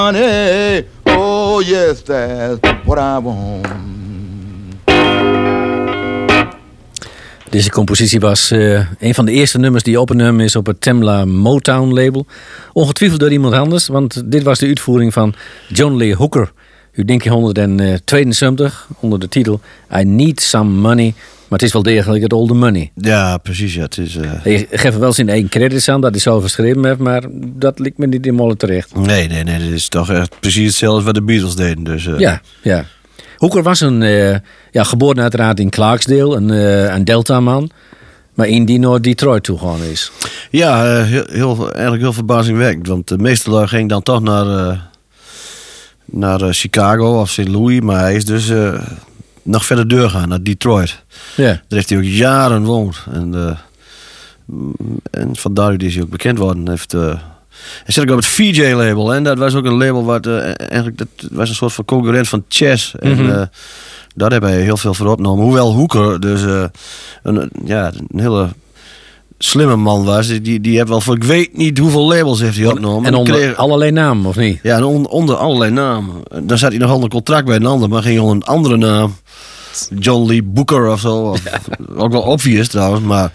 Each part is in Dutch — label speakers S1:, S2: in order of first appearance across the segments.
S1: Money, oh yes, that's what I want.
S2: Deze compositie was een van de eerste nummers die opgenomen is op het Tamla Motown label. Ongetwijfeld door iemand anders, want dit was de uitvoering van John Lee Hooker. U denkt 172 onder de titel I Need Some Money. Maar het is wel degelijk het Olde Money.
S3: Ja, precies. Ja, het is,
S2: Hij geeft wel zijn eigen credits aan dat hij zelf geschreven heeft, maar dat lijkt me niet helemaal terecht.
S3: Nee, dit is toch echt precies hetzelfde wat de Beatles deden. Dus,
S2: Ja. Hooker was geboren uiteraard in Clarksdale, een Delta-man. Maar in die naar Detroit toe gewoon is.
S3: Ja, eigenlijk heel verbazingwekkend. Want de meeste lui gingen dan toch naar Chicago of St. Louis. Maar hij is dus nog verder doorgaan naar Detroit.
S2: Ja.
S3: Daar heeft hij ook jaren gewoond. En vandaar is hij ook bekend worden. Hij zit ook op het VJ-label. En dat was ook een label wat eigenlijk dat was een soort van concurrent van Chess. En daar heb hij heel veel voor opgenomen. Hoewel Hooker dus een hele slimme man was. Die heeft wel voor ik weet niet hoeveel labels heeft hij opgenomen.
S2: En onder allerlei namen, of niet?
S3: Ja, en onder allerlei namen. Dan zat hij nog onder contract bij een ander, maar ging onder een andere naam. John Lee Booker of zo. Ja. Ook wel obvious trouwens, maar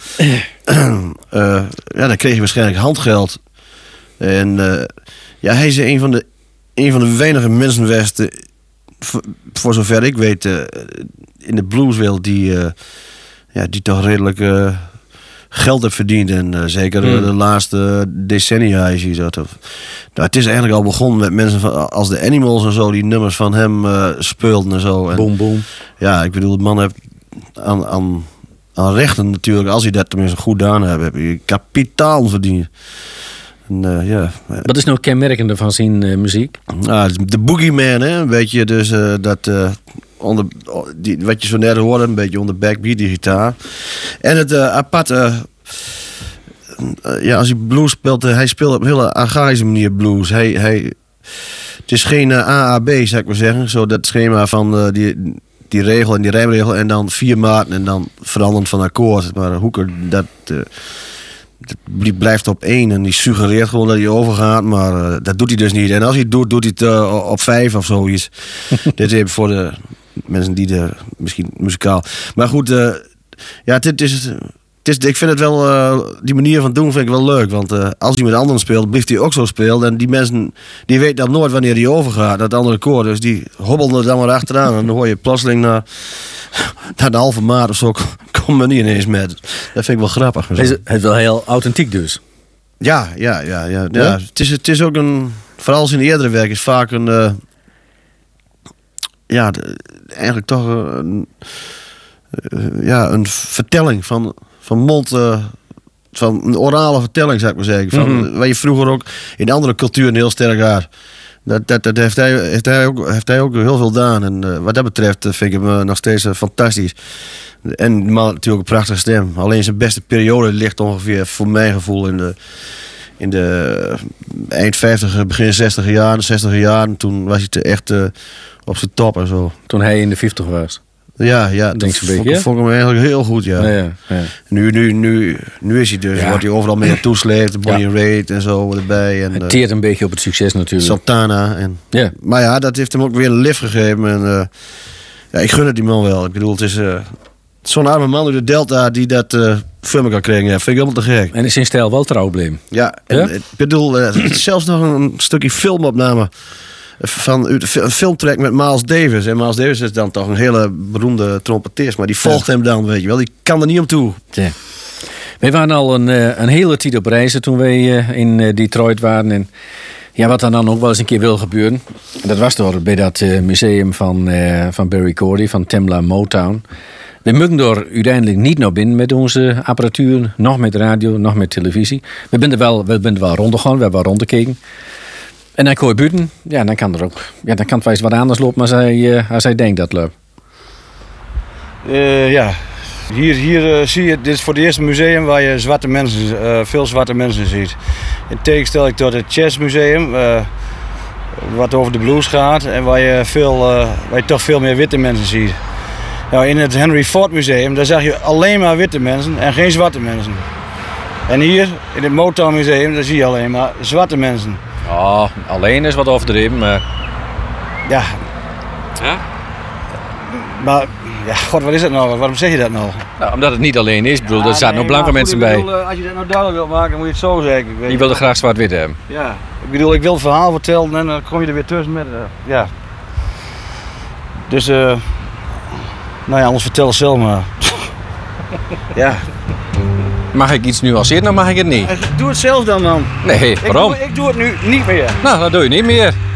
S3: dan kreeg je waarschijnlijk handgeld. En hij is een van de weinige mensen geweest, voor zover ik weet, in de blueswereld die toch redelijk geld heeft verdiend. En zeker de laatste decennia je ziet dat. Het is eigenlijk al begonnen met mensen als de Animals en zo, die nummers van hem speelden en zo. En,
S2: boom, boom. Ja,
S3: ik bedoel, de man heeft aan rechten natuurlijk, als hij dat tenminste goed gedaan heeft, heb je kapitaal verdiend. En,
S2: wat is nou kenmerkende van zijn muziek?
S3: De boogeyman, hè? Een beetje dus wat je zo net hoorde, een beetje onder backbeat, die gitaar. En het aparte, als hij blues speelt, hij speelt op een hele archaïsche manier blues. Het is geen AAB, zou ik maar zeggen. Zo dat schema van die regel en die rijmregel en dan 4 maten en dan veranderen van akkoord. Maar Hooker, dat blijft op 1 en die suggereert gewoon dat hij overgaat, maar dat doet hij dus niet. En als hij het doet, doet hij het op 5 of zoiets. Dit is even voor de mensen die misschien muzikaal. Maar goed, ik vind het wel, die manier van doen vind ik wel leuk. Want als hij met anderen speelt, blijft hij ook zo spelen. En die mensen, die weten dan nooit wanneer hij overgaat, dat andere koor. Dus die hobbelen er dan maar achteraan. En dan hoor je plotseling naar de halve maat of zo komt er niet ineens met. Dat vind ik wel grappig.
S2: Hij is wel heel authentiek dus.
S3: Ja. Het is ook vooral zijn eerdere werk is vaak eigenlijk toch een vertelling van mond, van een orale vertelling, zou ik maar zeggen. Van, waar je vroeger ook in andere culturen heel sterk had. Dat heeft hij ook heel veel gedaan. En wat dat betreft vind ik hem nog steeds fantastisch. En maar natuurlijk een prachtige stem. Alleen zijn beste periode ligt ongeveer, voor mijn gevoel, in de eind 50, begin 60 jaren. Toen was hij echt op zijn top en zo.
S2: Toen hij in de 50 was.
S3: Ja, dat vond ik hem eigenlijk heel goed, ja. Nu is hij dus, wordt hij overal mee toesleept, Bonnie Raitt en zo erbij. En,
S2: het teert een beetje op het succes natuurlijk.
S3: Santana. Maar ja, dat heeft hem ook weer een lift gegeven. En ik gun het die man wel. Ik bedoel, het is zo'n arme man uit de Delta die dat filmen kan krijgen. Ja, vind ik helemaal te gek.
S2: En is zijn stijl wel trouwbleem.
S3: Ja, ik bedoel, zelfs nog een stukje filmopname van een filmtrack met Miles Davis. En Miles Davis is dan toch een hele beroemde trompetist, maar die volgt hem dan, weet je wel. Die kan er niet om toe.
S2: Ja. Wij waren al een hele tijd op reizen toen wij in Detroit waren. En ja, wat er dan ook wel eens een keer wil gebeuren. En dat was door bij dat museum van Berry Gordy, van Tamla Motown. We mogen er uiteindelijk niet naar binnen met onze apparatuur, nog met radio, nog met televisie. We zijn er wel rondgegaan, we hebben wel rondgekeken. En dan kon je buiten, ja, dan kan er ook. Ja, dan kan het wel eens wat anders lopen als hij denkt dat loopt.
S4: Hier zie je, dit is voor het eerste museum waar je veel zwarte mensen ziet. In tegenstelling tot het Chess Museum, wat over de blues gaat en waar je toch veel meer witte mensen ziet. Nou, in het Henry Ford Museum, daar zag je alleen maar witte mensen en geen zwarte mensen. En hier, in het Motown Museum, daar zie je alleen maar zwarte mensen.
S2: Oh, alleen is wat overdreven, maar...
S4: Ja,
S2: Ja?
S4: maar... Ja, god, wat is dat nou? Waarom zeg je dat nou?
S2: Nou, omdat het niet alleen is. Ik bedoel, er staan nog blanke mensen bij.
S4: Als je dat nou duidelijk wilt maken, moet je het zo zeggen.
S2: Die wilden graag zwart-wit hebben.
S4: Ja, ik wil een verhaal vertellen en dan kom je er weer tussen met... ja. Dus, nou ja, anders vertel het zelf maar. Ja.
S2: Mag ik iets nuanceren, dan mag ik het niet.
S4: Doe het zelf dan, man.
S2: Nee, waarom?
S4: Ik doe het nu niet meer.
S2: Nou, dat doe je niet meer.